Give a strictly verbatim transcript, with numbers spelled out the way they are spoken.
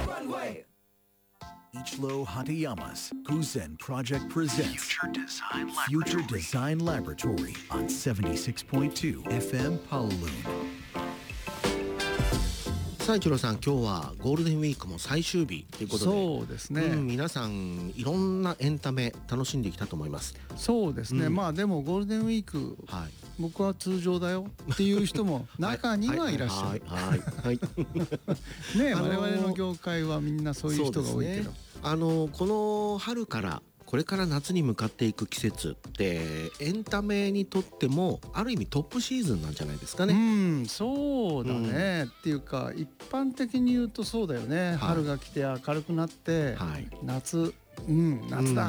Ichiro Hatayama's Guzen Project presents Future Design Future Laboratory. Design Laboratory on seventy-six point two F M Kowloon。 さあ一郎さん、今日はゴールデンウィークも最終日ということで、 そうですね、 うん、皆さんいろんなエンタメ楽しんできたと思います。 そうですね、 うんまあでもゴールデンウィーク、 はい、 僕は通常だよっていう人も中にはいらっしゃる。 はいはい、 ね、 あのー我々の業界はみんなそういう人が多いけど、 そうですね、あのこの春からこれから夏に向かっていく季節ってエンタメにとってもある意味トップシーズンなんじゃないですかうね。 ん、そうだね、っていうか一般的に言うとそうだよね、 はい、 春が来て明るくなって、 はい、 夏、うん、夏だ